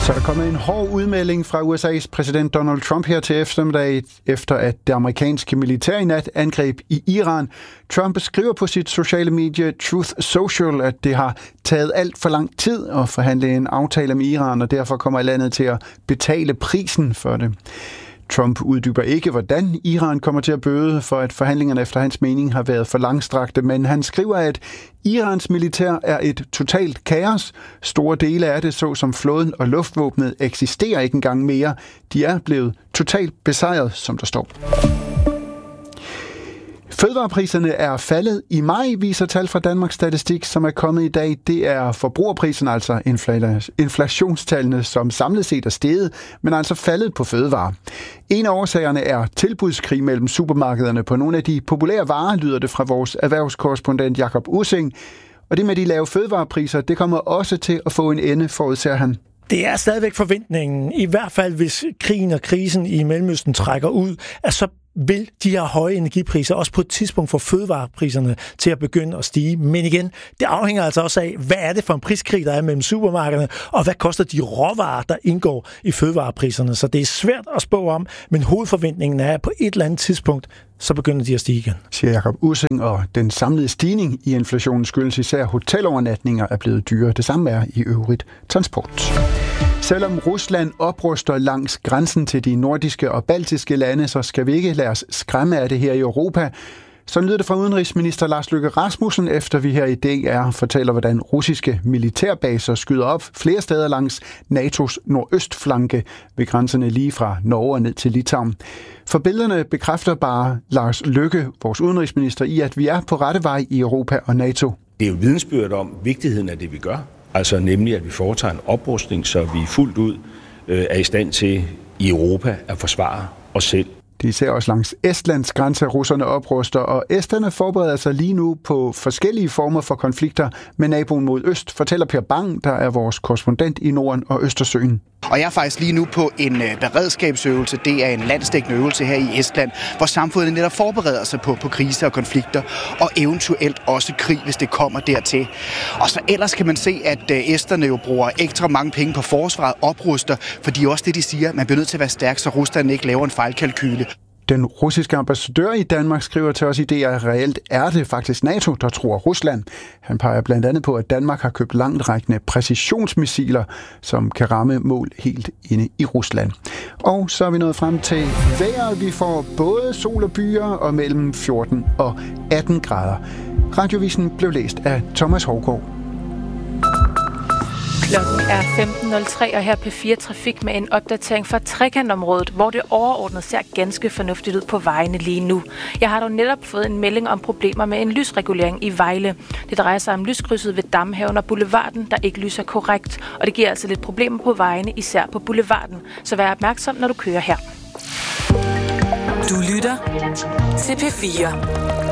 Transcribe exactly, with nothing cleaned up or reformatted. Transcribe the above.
Så er der kommet en hård udmelding fra U S A's præsident Donald Trump her til eftermiddag, efter at det amerikanske militær i nat angreb i Iran. Trump skriver på sit sociale medie Truth Social, at det har taget alt for lang tid at forhandle en aftale med Iran, og derfor kommer landet til at betale prisen for det. Trump uddyber ikke, hvordan Iran kommer til at bøde for, at forhandlingerne efter hans mening har været for langstrakte, men han skriver, at Irans militær er et totalt kaos. Store dele af det, såsom flåden og luftvåbnet, eksisterer ikke engang mere. De er blevet totalt besejret, som der står. Fødevarepriserne er faldet i maj, viser tal fra Danmarks Statistik, som er kommet i dag. Det er forbrugerpriserne, altså inflationstallene, som samlet set er steget, men altså faldet på fødevarer. En af årsagerne er tilbudskrig mellem supermarkederne på nogle af de populære varer, lyder det fra vores erhvervskorrespondent Jakob Ussing. Og det med de lave fødevarepriser, det kommer også til at få en ende, forudser han. Det er stadigvæk forventningen, i hvert fald hvis krigen og krisen i Mellemøsten trækker ud, at så vil de her høje energipriser også på et tidspunkt få fødevarepriserne til at begynde at stige. Men igen, det afhænger altså også af, hvad er det for en priskrig, der er mellem supermarkederne, og hvad koster de råvarer, der indgår i fødevarepriserne. Så det er svært at spå om, men hovedforventningen er, at på et eller andet tidspunkt, så begynder de at stige igen. Siger Jakob Ussing, og den samlede stigning i inflationen skyldes især hotelovernatninger er blevet dyre. Det samme er i øvrigt transport. Selvom Rusland opruster langs grænsen til de nordiske og baltiske lande, så skal vi ikke lade os skræmme af det her i Europa. Så lyder det fra udenrigsminister Lars Løkke Rasmussen, efter vi her i D R fortæller, hvordan russiske militærbaser skyder op flere steder langs NATO's nordøstflanke ved grænserne lige fra Norge og ned til Litauen. For billederne bekræfter bare Lars Løkke, vores udenrigsminister, i at vi er på rette vej i Europa og NATO. Det er jo vidensbyrd om vigtigheden af det, vi gør. Altså nemlig, at vi foretager en oprustning, så vi fuldt ud øh, er i stand til i Europa at forsvare os selv. De ser også langs Estlands grænse, russerne opruster, og esterne forbereder sig lige nu på forskellige former for konflikter med naboen mod øst, fortæller Per Bang, der er vores korrespondent i Norden og Østersøen. Og jeg er faktisk lige nu på en beredskabsøvelse. Det er en landsdækkende øvelse her i Estland, hvor samfundet netop forbereder sig på, på kriser og konflikter, og eventuelt også krig, hvis det kommer dertil. Og så ellers kan man se, at esterne jo bruger ekstra mange penge på forsvaret, opruster, fordi også det, de siger, man bliver nødt til at være stærk, så Rusland ikke laver en fejlkalkyle. Den russiske ambassadør i Danmark skriver til os i D R, reelt er det faktisk NATO, der tror Rusland. Han peger blandt andet på, at Danmark har købt langtrækkende præcisionsmissiler, som kan ramme mål helt inde i Rusland. Og så er vi nået frem til vejret. Vi får både sol og byer og mellem fjorten og atten grader. Radiovisen blev læst af Thomas Hovgaard. Klokken er femten nul tre, og her P fire Trafik med en opdatering fra trekantområdet, hvor det overordnet ser ganske fornuftigt ud på vejene lige nu. Jeg har dog netop fået en melding om problemer med en lysregulering i Vejle. Det drejer sig om lyskrydset ved Damhaven og Boulevarden, der ikke lyser korrekt, og det giver altså lidt problemer på vejene, især på Boulevarden. Så vær opmærksom, når du kører her. Du lytter til P fire.